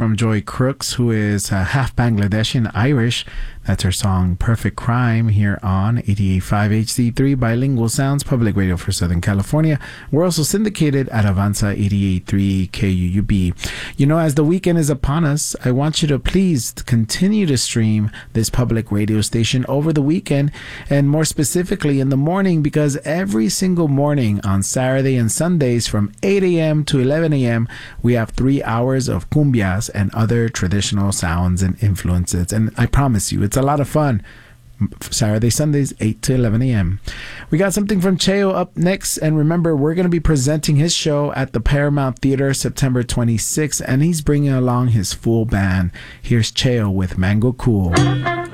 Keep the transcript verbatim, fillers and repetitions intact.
from Joy Crooks, who is uh, half Bangladeshi and Irish. That's her song Perfect Crime here on eighty-eight point five H D three Bilingual Sounds, public radio for Southern California. We're also syndicated at Avanza eighty-eight point three K U U B. You know, as the weekend is upon us, I want you to please continue to stream this public radio station over the weekend, and more specifically in the morning, because every single morning on Saturday and Sundays from eight a.m. to eleven a.m. we have three hours of cumbias and other traditional sounds and influences. And I promise you, it's a lot of fun. Saturday, Sundays, eight to eleven a.m. We got something from Cheo up next. And remember, we're going to be presenting his show at the Paramount Theater September twenty-sixth. And he's bringing along his full band. Here's Cheo with Mango Cool.